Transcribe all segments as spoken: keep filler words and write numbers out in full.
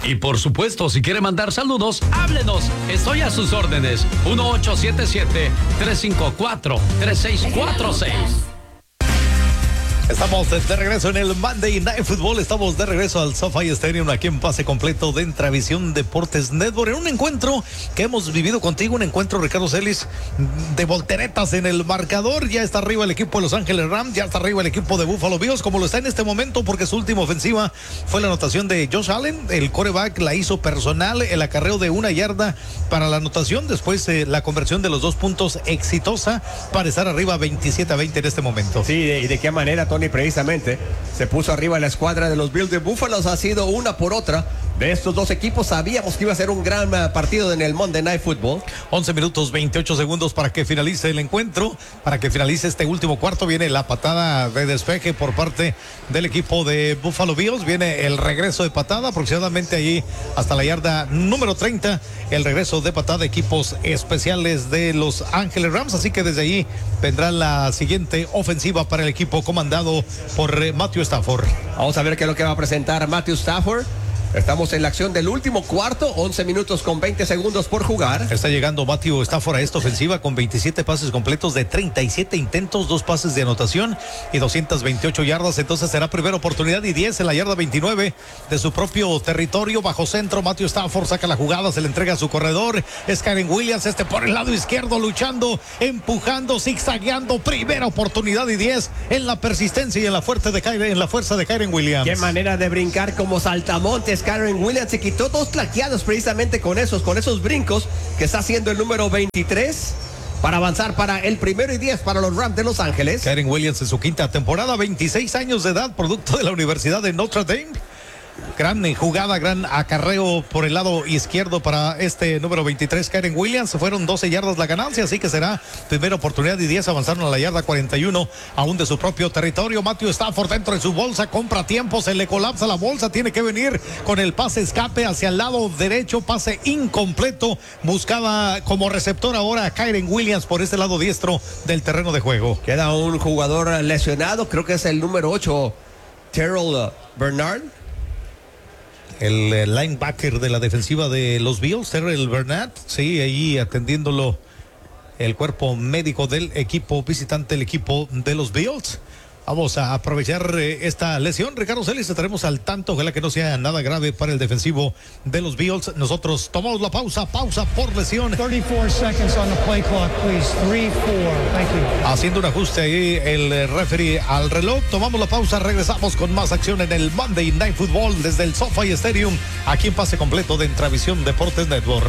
Y por supuesto, si quiere mandar saludos, háblenos. Estoy a sus órdenes. uno ocho siete siete, tres cinco cuatro, tres seis cuatro seis. Estamos de regreso en el Monday Night Football. Estamos de regreso al SoFi Stadium aquí en pase completo de Intravisión Deportes Network. En un encuentro que hemos vivido contigo, un encuentro, Ricardo Celis, de volteretas en el marcador. Ya está arriba el equipo de Los Ángeles Rams, ya está arriba el equipo de Buffalo Bills, como lo está en este momento, porque su última ofensiva fue la anotación de Josh Allen. El quarterback la hizo personal, el acarreo de una yarda para la anotación. Después eh, la conversión de los dos puntos exitosa para estar arriba veintisiete a veinte en este momento. Sí, y de, de qué manera, Tony, precisamente se puso arriba la escuadra de los Bills de Buffalo. Ha sido una por otra de estos dos equipos. Sabíamos que iba a ser un gran uh, partido en el Monday Night Football. once minutos veintiocho segundos para que finalice el encuentro, para que finalice este último cuarto. Viene la patada de despeje por parte del equipo de Buffalo Bills. Viene el regreso de patada aproximadamente allí hasta la yarda número treinta. El regreso de patada, equipos especiales de Los Ángeles Rams. Así que desde allí vendrá la siguiente ofensiva para el equipo comandado por eh, Matthew Stafford. Vamos a ver qué es lo que va a presentar Matthew Stafford. Estamos en la acción del último cuarto, once minutos con veinte segundos por jugar. Está llegando Matthew Stafford a esta ofensiva con veintisiete pases completos de treinta y siete intentos, dos pases de anotación y doscientas veintiocho yardas. Entonces será primera oportunidad y diez en la yarda veintinueve de su propio territorio. Bajo centro, Matthew Stafford saca la jugada, se le entrega a su corredor. Es Kyren Williams, este por el lado izquierdo, luchando, empujando, zigzagueando. Primera oportunidad y diez en la persistencia y en la, fuerte de Kyren, en la fuerza de Kyren Williams. Qué manera de brincar como saltamontes. Kyren Williams se quitó dos claqueados precisamente con esos, con esos brincos que está haciendo el número veintitrés para avanzar para el primero y diez para los Rams de Los Ángeles. Kyren Williams en su quinta temporada, veintiséis años de edad, producto de la Universidad de Notre Dame. Gran jugada, gran acarreo por el lado izquierdo para este número veintitrés, Kyren Williams. Fueron doce yardas la ganancia, así que será primera oportunidad y diez. Avanzaron a la yarda cuarenta y uno, aún de su propio territorio. Matthew Stafford dentro de su bolsa, compra tiempo, se le colapsa la bolsa, tiene que venir con el pase escape hacia el lado derecho, pase incompleto. Buscaba como receptor ahora a Kyren Williams por este lado diestro del terreno de juego. Queda un jugador lesionado, creo que es el número ocho, Terrell Bernard. El eh, linebacker de la defensiva de los Bills, Terrell Bernard, sí, ahí atendiéndolo el cuerpo médico del equipo visitante, el equipo de los Bills. Vamos a aprovechar eh, esta lesión. Ricardo Celis, estaremos al tanto, ojalá que no sea nada grave para el defensivo de los Bills. Nosotros tomamos la pausa, pausa por lesión. thirty-four seconds on the play clock, please. three four. Thank you. Haciendo un ajuste ahí el eh, referee al reloj. Tomamos la pausa, regresamos con más acción en el Monday Night Football desde el SoFi Stadium, aquí en pase completo de Intravisión Deportes Network.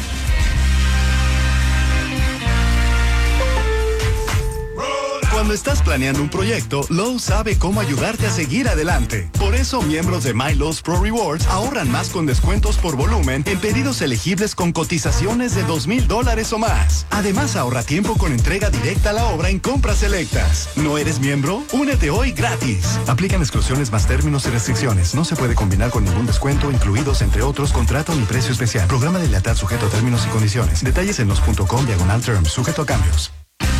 Cuando estás planeando un proyecto, Lowe's sabe cómo ayudarte a seguir adelante. Por eso, miembros de My Lowe's Pro Rewards ahorran más con descuentos por volumen en pedidos elegibles con cotizaciones de dos mil dólares o más. Además, ahorra tiempo con entrega directa a la obra en compras selectas. ¿No eres miembro? Únete hoy gratis. Aplican exclusiones más términos y restricciones. No se puede combinar con ningún descuento, incluidos entre otros contrato ni precio especial. Programa de lealtad sujeto a términos y condiciones. Detalles en los punto com diagonal terms, sujeto a cambios.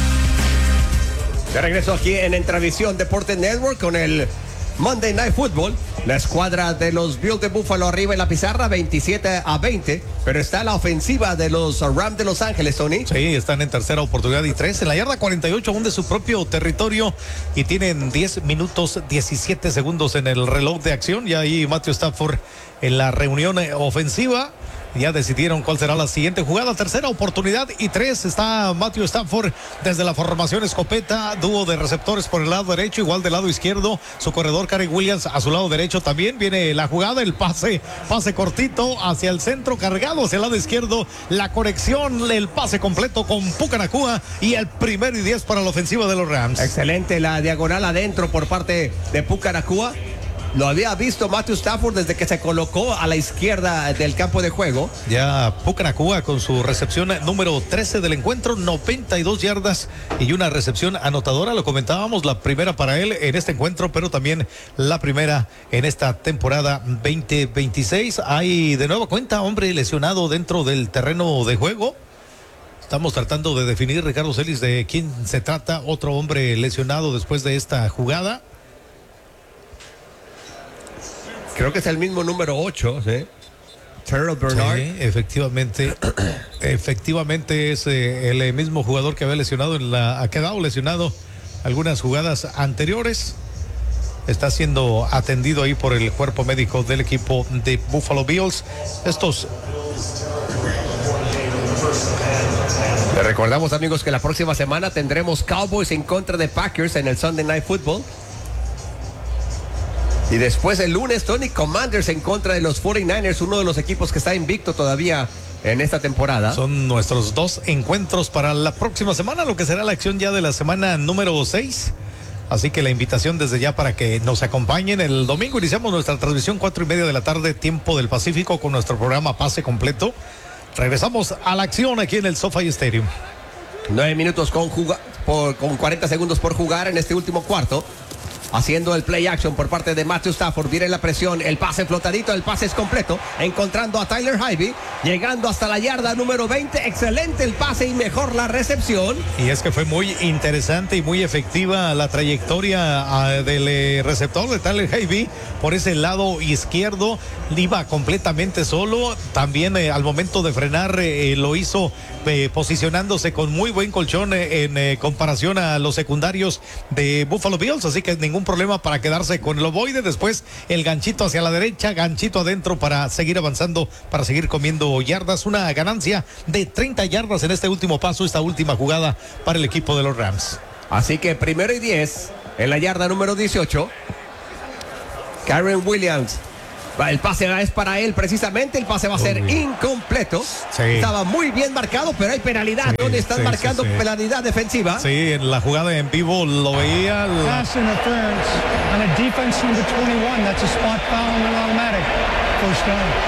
De regreso aquí en Intravisión Deportes Network con el Monday Night Football. La escuadra de los Bills de Buffalo arriba en la pizarra, veintisiete a veinte. Pero está la ofensiva de los Rams de Los Ángeles, Tony. Sí, están en tercera oportunidad y tres. En la yarda cuarenta y ocho, aún de su propio territorio. Y tienen diez minutos diecisiete segundos en el reloj de acción. Y ahí Matthew Stafford en la reunión ofensiva. Ya decidieron cuál será la siguiente jugada. Tercera oportunidad y tres. Está Matthew Stafford desde la formación escopeta. Dúo de receptores por el lado derecho, igual del lado izquierdo. Su corredor Kyren Williams a su lado derecho también. Viene la jugada, el pase, pase cortito hacia el centro, cargado hacia el lado izquierdo. La conexión, el pase completo con Puka Nacua y el primero y diez para la ofensiva de los Rams. Excelente la diagonal adentro por parte de Puka Nacua. Lo había visto Matthew Stafford desde que se colocó a la izquierda del campo de juego. Ya Puka Nacua con su recepción número trece del encuentro, noventa y dos yardas y una recepción anotadora. Lo comentábamos, la primera para él en este encuentro, pero también la primera en esta temporada veinte veintiséis. Hay de nueva cuenta hombre lesionado dentro del terreno de juego. Estamos tratando de definir, Ricardo Celis, de quién se trata. Otro hombre lesionado después de esta jugada. Creo que es el mismo número ocho, ¿sí? Terrell Bernard. Sí, efectivamente, efectivamente es eh, el mismo jugador que había lesionado, en la, ha quedado lesionado algunas jugadas anteriores. Está siendo atendido ahí por el cuerpo médico del equipo de Buffalo Bills. Estos... Le recordamos, amigos, que la próxima semana tendremos Cowboys en contra de Packers en el Sunday Night Football. Y después el lunes, Tony, Commanders en contra de los cuarenta y nueve ers, uno de los equipos que está invicto todavía en esta temporada. Son nuestros dos encuentros para la próxima semana, lo que será la acción ya de la semana número seis. Así que la invitación desde ya para que nos acompañen. El domingo iniciamos nuestra transmisión cuatro y media de la tarde, tiempo del Pacífico, con nuestro programa Pase Completo. Regresamos a la acción aquí en el SoFi Stadium. Nueve minutos con, juga- por, con cuarenta segundos por jugar en este último cuarto. Haciendo el play action por parte de Matthew Stafford. Viene la presión, el pase flotadito, el pase es completo. Encontrando a Tyler Higbee, llegando hasta la yarda número veinte. Excelente el pase y mejor la recepción. Y es que fue muy interesante y muy efectiva la trayectoria uh, del eh, receptor de Tyler Higbee por ese lado izquierdo. Iba completamente solo. También eh, al momento de frenar eh, lo hizo eh, posicionándose con muy buen colchón eh, en eh, comparación a los secundarios de Buffalo Bills. Así que ningún problema para quedarse con el ovoide. Después el ganchito hacia la derecha, ganchito adentro para seguir avanzando, para seguir comiendo yardas. Una ganancia de treinta yardas en este último paso, esta última jugada para el equipo de los Rams. Así que primero y diez en la yarda número dieciocho. Kyren Williams. El pase es para él precisamente. El pase va a ser incompleto. Sí. Estaba muy bien marcado, pero hay penalidad. Sí, ¿Dónde están sí, marcando sí, sí. penalidad defensiva? Sí, en la jugada en vivo lo veía. La... Pass interference on a defense number twenty-one. That's a spot foul and an automatic. First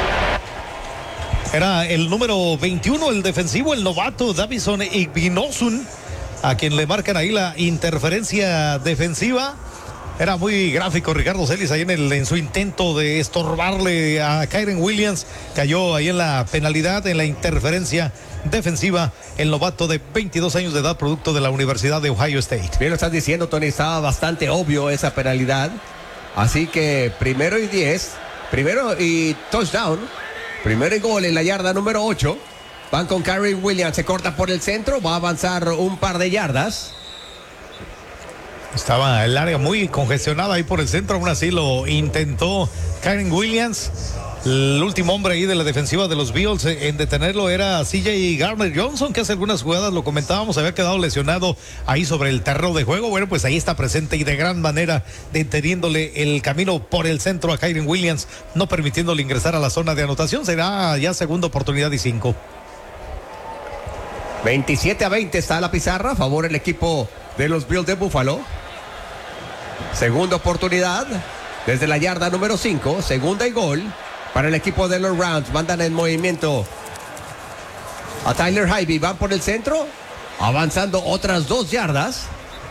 down. Era el número veintiuno, el defensivo, el novato Davison Igbinosun, a quien le marcan ahí la interferencia defensiva. Era muy gráfico Ricardo Celis ahí en, el, en su intento de estorbarle a Kyren Williams. Cayó ahí en la penalidad, en la interferencia defensiva, el novato de veintidós años de edad, producto de la Universidad de Ohio State. Bien lo estás diciendo, Tony, estaba bastante obvio esa penalidad. Así que primero y diez, primero y touchdown, primero y gol en la yarda número ocho. Van con Kyren Williams, se corta por el centro, va a avanzar un par de yardas. Estaba el área muy congestionada ahí por el centro, aún así lo intentó Kyren Williams. El último hombre ahí de la defensiva de los Bills en detenerlo era C J Garner Johnson, que hace algunas jugadas, lo comentábamos, había quedado lesionado ahí sobre el terreno de juego. Bueno, pues ahí está presente y de gran manera deteniéndole el camino por el centro a Kyren Williams, no permitiéndole ingresar a la zona de anotación. Será ya segunda oportunidad y cinco. veintisiete a veinte está la pizarra a favor del equipo de los Bills de Buffalo. Segunda oportunidad desde la yarda número cinco, segunda y gol para el equipo de los Rams. Mandan en movimiento a Tyler Higbee, van por el centro, avanzando otras dos yardas.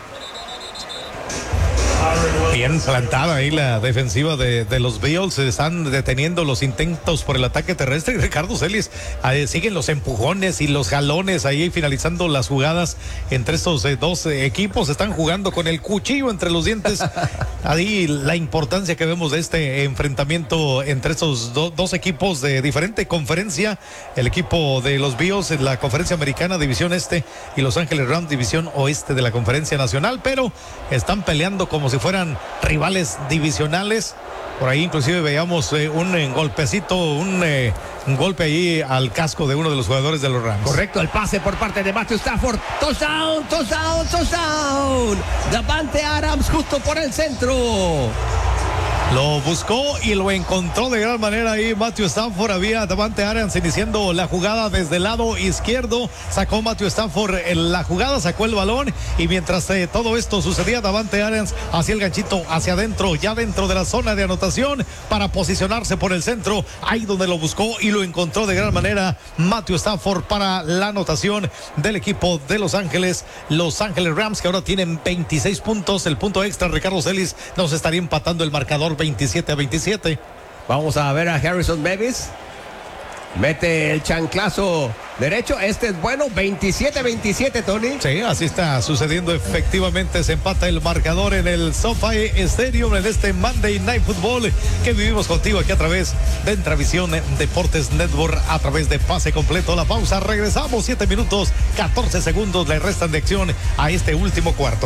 Bien plantada ahí la defensiva de, de los Bills. Están deteniendo los intentos por el ataque terrestre. Y Ricardo Celis, eh, siguen los empujones y los jalones ahí finalizando las jugadas entre estos eh, dos eh, equipos. Están jugando con el cuchillo entre los dientes. Ahí la importancia que vemos de este enfrentamiento entre estos do, dos equipos de diferente conferencia. El equipo de los Bills en la conferencia americana, división este, y Los Ángeles Rams, división oeste de la conferencia nacional. Pero están peleando como si fueran rivales divisionales. Por ahí inclusive veíamos eh, un eh, golpecito, un, eh, un golpe ahí al casco de uno de los jugadores de los Rams. Correcto, el pase por parte de Matthew Stafford. Touchdown, touchdown, touchdown. Davante Adams justo por el centro. Lo buscó y lo encontró de gran manera ahí Matthew Stafford. Había Davante Adams iniciando la jugada desde el lado izquierdo. Sacó Matthew Stafford en la jugada, sacó el balón, y mientras eh, todo esto sucedía, Davante Adams hacía el ganchito hacia adentro, ya dentro de la zona de anotación, para posicionarse por el centro, ahí donde lo buscó y lo encontró de gran manera Matthew Stafford para la anotación del equipo de Los Ángeles, Los Ángeles Rams, que ahora tienen veintiséis puntos. El punto extra, Ricardo Celis, nos estaría empatando el marcador veintisiete a veintisiete. Vamos a ver a Harrison Mevis. Mete el chanclazo derecho. Este es bueno. veintisiete veintisiete, Tony. Sí, así está sucediendo efectivamente. Se empata el marcador en el SoFi Stadium en este Monday Night Football que vivimos contigo aquí a través de Entravisión Deportes Network, a través de Pase Completo. La pausa, regresamos. siete minutos, catorce segundos le restan de acción a este último cuarto.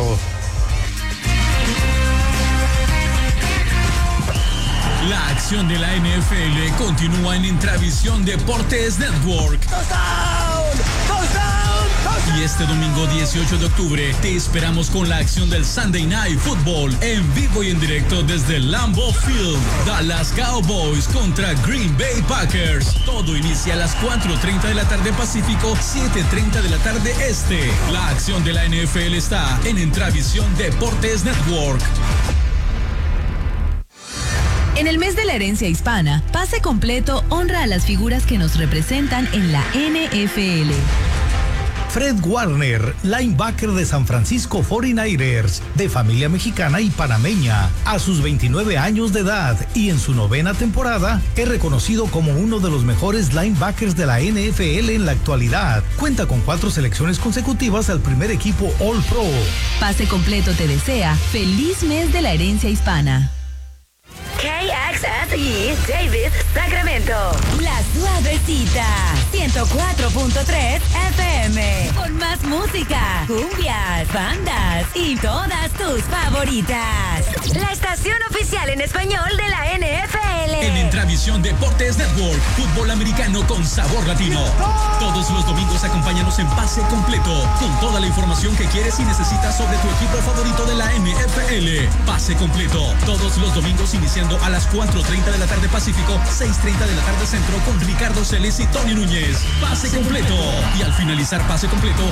La acción de la N F L continúa en Intravisión Deportes Network. ¡Touchdown! ¡Touchdown! ¡Touchdown! Y este domingo dieciocho de octubre te esperamos con la acción del Sunday Night Football en vivo y en directo desde Lambeau Field. Dallas Cowboys contra Green Bay Packers. Todo inicia a las cuatro treinta de la tarde Pacífico, siete treinta de la tarde Este. La acción de la N F L está en Intravisión Deportes Network. En el mes de la herencia hispana, Pase Completo honra a las figuras que nos representan en la N F L. Fred Warner, linebacker de San Francisco cuarenta y nueve ers, de familia mexicana y panameña, a sus veintinueve años de edad y en su novena temporada, es reconocido como uno de los mejores linebackers de la N F L en la actualidad. Cuenta con cuatro selecciones consecutivas al primer equipo All Pro. Pase Completo te desea feliz mes de la herencia hispana. K X S E Davis, Sacramento. La Suavecita, ciento cuatro punto tres F M. Con más música, cumbias, bandas y todas tus favoritas. La estación oficial en español de la N F L. En Intravisión Deportes Network, fútbol americano con sabor latino. Todos los domingos acompáñanos en Pase Completo, con toda la información que quieres y necesitas sobre tu equipo favorito de la N F L. Pase Completo, todos los domingos iniciando a las cuatro treinta de la tarde Pacífico, seis treinta de la tarde Centro, con Ricardo Celis y Tony Núñez. Pase Completo. Y al finalizar Pase Completo,